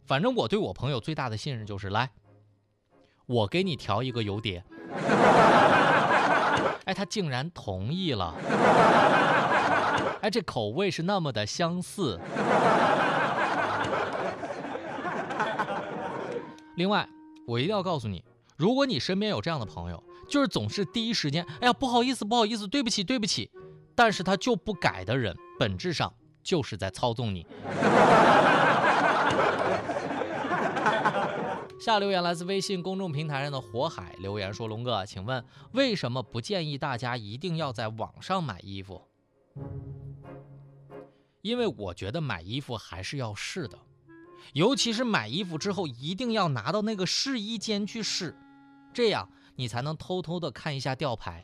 反正我对我朋友最大的信任就是，来，我给你调一个油碟。哎，他竟然同意了。哎，这口味是那么的相似。另外，我一定要告诉你，如果你身边有这样的朋友，就是总是第一时间，哎呀，不好意思，不好意思，对不起，对不起，但是他就不改的人，本质上就是在操纵你。下留言来自微信公众平台上的火海留言说：龙哥，请问为什么不建议大家一定要在网上买衣服？因为我觉得买衣服还是要试的，尤其是买衣服之后一定要拿到那个试衣间去试，这样你才能偷偷的看一下吊牌。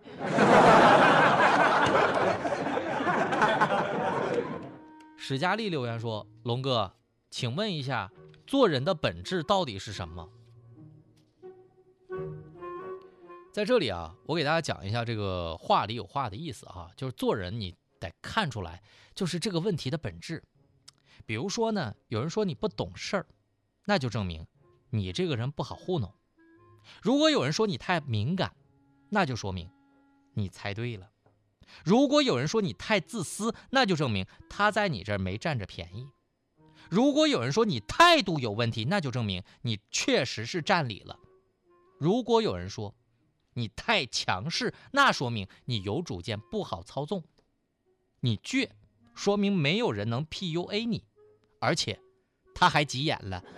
史佳丽留言说：龙哥，请问一下，做人的本质到底是什么？在这里啊，我给大家讲一下这个话里有话的意思啊，就是做人你得看出来，就是这个问题的本质。比如说呢，有人说你不懂事儿，那就证明你这个人不好糊弄；如果有人说你太敏感，那就说明你猜对了；如果有人说你太自私，那就证明他在你这儿没占着便宜；如果有人说你态度有问题，那就证明你确实是占理了；如果有人说你太强势，那说明你有主见，不好操纵；你倔，说明没有人能 PUA 你，而且他还急眼了。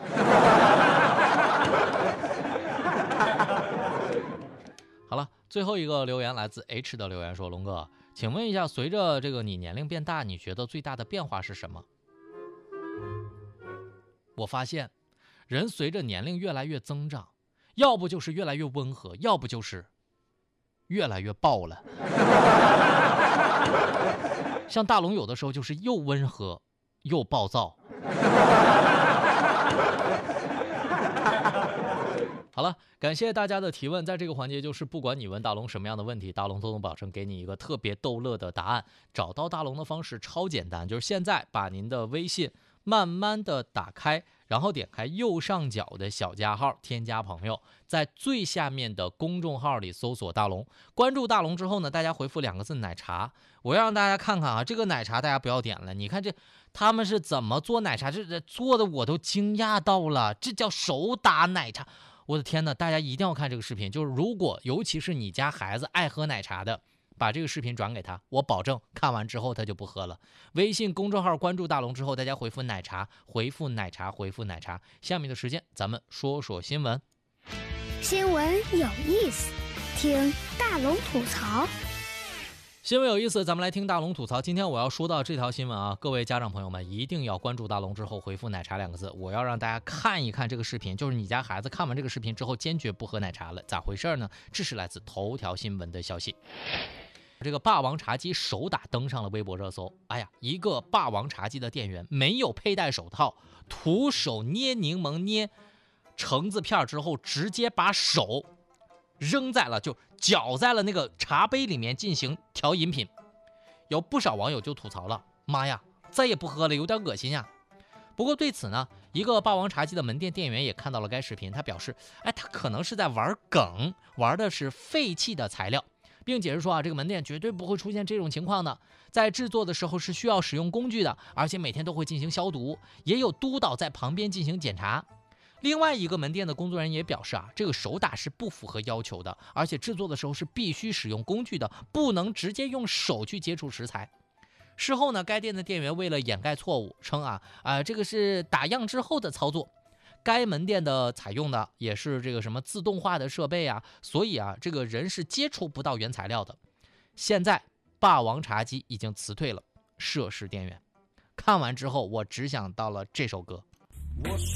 好了，最后一个留言来自 H 的留言说：龙哥，请问一下，随着这个你年龄变大，你觉得最大的变化是什么？我发现人随着年龄越来越增长，要不就是越来越温和，要不就是越来越暴了。像大龙有的时候就是又温和又暴躁。好了，感谢大家的提问。在这个环节，就是不管你问大龙什么样的问题，大龙都能保证给你一个特别逗乐的答案。找到大龙的方式超简单，就是现在把您的微信慢慢的打开，然后点开右上角的小加号，添加朋友，在最下面的公众号里搜索大龙，关注大龙之后呢，大家回复2个字奶茶。我要让大家看看啊，这个奶茶大家不要点了，你看这他们是怎么做奶茶，这做的我都惊讶到了，这叫手打奶茶。我的天哪，大家一定要看这个视频，就是如果尤其是你家孩子爱喝奶茶的，把这个视频转给他，我保证看完之后他就不喝了。微信公众号关注大龙之后，大家回复奶茶，回复奶茶，回复奶茶。下面的时间咱们说说新闻。 新闻有意思，听大龙吐槽。 新闻有意思，咱们来听大龙吐槽。今天我要说到这条新闻啊，各位家长朋友们一定要关注大龙之后回复奶茶2个字，我要让大家看一看这个视频，就是你家孩子看完这个视频之后坚决不喝奶茶了，咋回事呢？这是来自头条新闻的消息。这个霸王茶姬手打登上了微博热搜。哎呀，一个霸王茶姬的店员没有佩戴手套，徒手捏柠檬捏橙子片之后，直接把手扔在了，就搅在了那个茶杯里面进行调饮品。有不少网友就吐槽了，妈呀，再也不喝了，有点恶心呀。不过对此呢，一个霸王茶姬的门店店员也看到了该视频，他表示，他可能是在玩梗，玩的是废弃的材料，并解释说这个门店绝对不会出现这种情况的，在制作的时候是需要使用工具的，而且每天都会进行消毒，也有督导在旁边进行检查。另外一个门店的工作人员也表示这个手打是不符合要求的，而且制作的时候是必须使用工具的，不能直接用手去接触食材。事后呢，该店的店员为了掩盖错误，称这个是打样之后的操作。该门店的采用的也是这个什么自动化的设备所以这个人是接触不到原材料的。现在霸王茶姬已经辞退了涉事店员。看完之后，我只想到了这首歌。